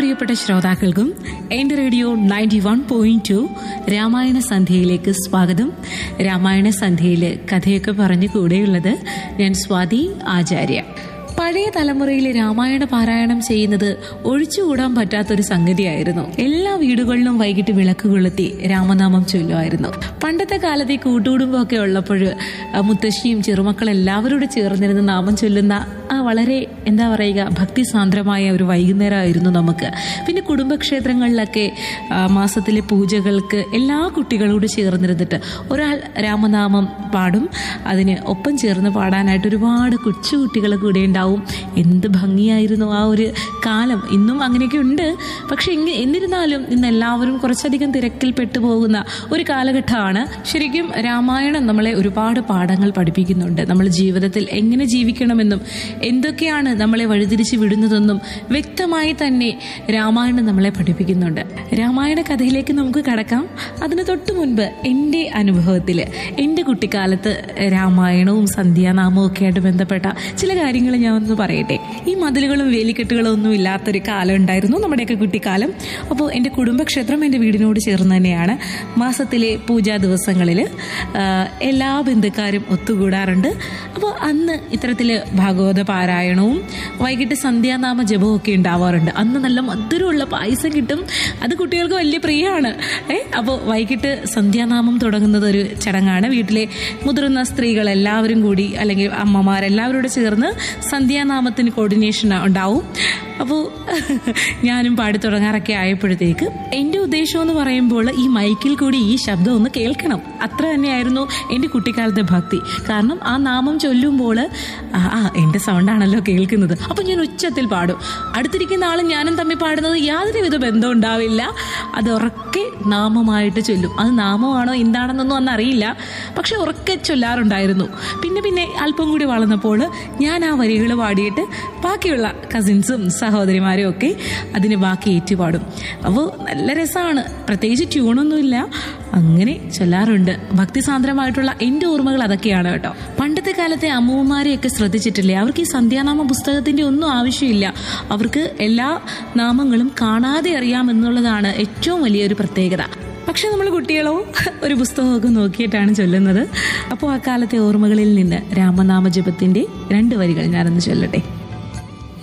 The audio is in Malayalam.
പ്രിയപ്പെട്ട ശ്രോതാക്കൾക്കും എന്റെ റേഡിയോ 91.2 രാമായണ സന്ധ്യയിലേക്ക് സ്വാഗതം. രാമായണ സന്ധ്യയില് കഥയൊക്കെ പറഞ്ഞു കൂടെയുള്ളത് ഞാൻ സ്വാതി ആചാര്യ. പഴയ തലമുറയിലെ രാമായണ പാരായണം ചെയ്യുന്നത് ഒഴിച്ചുകൂടാൻ പറ്റാത്തൊരു സംഗതിയായിരുന്നു. എല്ലാ വീടുകളിലും വൈകിട്ട് വിളക്ക് കൊളുത്തി രാമനാമം ചൊല്ലുമായിരുന്നു. പണ്ടത്തെ കാലത്ത് ഈ കൂട്ടുകുടുംബമൊക്കെ ഉള്ളപ്പോൾ മുത്തശ്ശിയും ചെറുമക്കൾ എല്ലാവരോടും ചേർന്നിരുന്ന് നാമം ചൊല്ലുന്ന വളരെ എന്താ പറയുക ഭക്തിസാന്ദ്രമായ ഒരു വൈകുന്നേരമായിരുന്നു നമുക്ക്. പിന്നെ കുടുംബക്ഷേത്രങ്ങളിലൊക്കെ മാസത്തിലെ പൂജകൾക്ക് എല്ലാ കുട്ടികളോട് ചേർന്നിരുന്നിട്ട് ഒരാൾ രാമനാമം പാടും. അതിന് ഒപ്പം ചേർന്ന് പാടാനായിട്ട് ഒരുപാട് കൊച്ചുകുട്ടികൾ കൂടെ ഉണ്ടാവും. എന്ത് ഭംഗിയായിരുന്നു ആ ഒരു കാലം. ഇന്നും അങ്ങനെയൊക്കെ ഉണ്ട്. പക്ഷെ എന്നിരുന്നാലും ഇന്ന് എല്ലാവരും കുറച്ചധികം തിരക്കിൽ പെട്ടുപോകുന്ന ഒരു കാലഘട്ടമാണ്. ശരിക്കും രാമായണം നമ്മളെ ഒരുപാട് പാഠങ്ങൾ പഠിപ്പിക്കുന്നുണ്ട്. നമ്മൾ ജീവിതത്തിൽ എങ്ങനെ ജീവിക്കണമെന്നും എന്തൊക്കെയാണ് നമ്മളെ വഴിതിരിച്ച് വിടുന്നതെന്നും വ്യക്തമായി തന്നെ രാമായണം നമ്മളെ പഠിപ്പിക്കുന്നുണ്ട്. രാമായണ കഥയിലേക്ക് നമുക്ക് കടക്കാം. അതിന് തൊട്ടു മുൻപ് എൻ്റെ അനുഭവത്തിൽ എൻ്റെ കുട്ടിക്കാലത്ത് രാമായണവും സന്ധ്യാനാമവും ഒക്കെ ആയിട്ട് ബന്ധപ്പെട്ട ചില കാര്യങ്ങൾ ഞാൻ ഒന്ന് പറയട്ടെ. ഈ മതിലുകളും വേലിക്കെട്ടുകളും ഒന്നും ഇല്ലാത്തൊരു കാലം ഉണ്ടായിരുന്നു നമ്മുടെയൊക്കെ കുട്ടിക്കാലം. അപ്പോൾ എൻ്റെ കുടുംബക്ഷേത്രം എൻ്റെ വീടിനോട് ചേർന്ന് തന്നെയാണ്. മാസത്തിലെ പൂജാ ദിവസങ്ങളിൽ എല്ലാ ബന്ധുക്കാരും ഒത്തുകൂടാറുണ്ട്. അപ്പോൾ അന്ന് ഇത്തരത്തിൽ ഭാഗവത പാരായണവും വൈകിട്ട് സന്ധ്യാനാമ ജപവും ഒക്കെ ഉണ്ടാവാറുണ്ട്. അന്ന് നല്ല മധുരമുള്ള പായസം കിട്ടും. അത് കുട്ടികൾക്ക് വലിയ പ്രിയമാണ്. അപ്പോൾ വൈകിട്ട് സന്ധ്യാനാമം തുടങ്ങുന്നത് ഒരു ചടങ്ങാണ്. വീട്ടിലെ മുതിർന്ന സ്ത്രീകൾ എല്ലാവരും കൂടി അല്ലെങ്കിൽ അമ്മമാരെല്ലാവരോട് ചേർന്ന് സന്ധ്യാനാമത്തിന് കോർഡിനേഷൻ ഉണ്ടാവും. അപ്പോൾ ഞാനും പാടി തുടങ്ങാറൊക്കെ ആയപ്പോഴത്തേക്ക് എൻ്റെ ഉദ്ദേശം എന്ന് പറയുമ്പോൾ ഈ മൈക്കിൽ കൂടി ഈ ശബ്ദം ഒന്ന് കേൾക്കണം. അത്ര തന്നെയായിരുന്നു എൻ്റെ കുട്ടിക്കാലത്തെ ഭക്തി. കാരണം ആ നാമം ചൊല്ലുമ്പോൾ എൻ്റെ സൗണ്ടാണല്ലോ കേൾക്കുന്നത്. അപ്പം ഞാൻ ഉച്ചത്തിൽ പാടും. അടുത്തിരിക്കുന്ന ആളും ഞാനും തമ്മിൽ പാടുന്നത് യാതൊരുവിധ ബന്ധം ഉണ്ടാവില്ല. അത് ഉറക്കെ നാമമായിട്ട് ചൊല്ലും. അത് നാമമാണോ എന്താണെന്നൊന്നും അന്നറിയില്ല. പക്ഷെ ഉറക്കെ ചൊല്ലാറുണ്ടായിരുന്നു. പിന്നെ അല്പം കൂടി വളർന്നപ്പോൾ ഞാൻ ആ വരികൾ പാടിയിട്ട് ബാക്കിയുള്ള കസിൻസും സഹോദരിമാരും ഒക്കെ അതിന് ബാക്കി ഏറ്റുപാടും. അപ്പോൾ നല്ല രസമാണ്. പ്രത്യേകിച്ച് ട്യൂണൊന്നുമില്ല, അങ്ങനെ ചൊല്ലാറുണ്ട്. ഭക്തിസാന്ദ്രമായിട്ടുള്ള എൻ്റെ ഓർമ്മകൾ അതൊക്കെയാണ് കേട്ടോ. പണ്ടത്തെ കാലത്തെ അമ്മൂമ്മമാരെയൊക്കെ ശ്രദ്ധിച്ചിട്ടില്ലേ? അവർക്ക് ഈ സന്ധ്യാനാമ പുസ്തകത്തിൻ്റെ ഒന്നും ആവശ്യമില്ല. അവർക്ക് എല്ലാ നാമങ്ങളും കാണാതെ അറിയാമെന്നുള്ളതാണ് ഏറ്റവും വലിയൊരു പ്രത്യേകത. പക്ഷെ നമ്മൾ കുട്ടികളോ ഒരു പുസ്തകമൊക്കെ നോക്കിയിട്ടാണ് ചൊല്ലുന്നത്. അപ്പോൾ ആ കാലത്തെ ഓർമ്മകളിൽ നിന്ന് രാമനാമ ജപത്തിൻ്റെ 2 വരികൾ ഞാനൊന്ന് ചൊല്ലട്ടെ.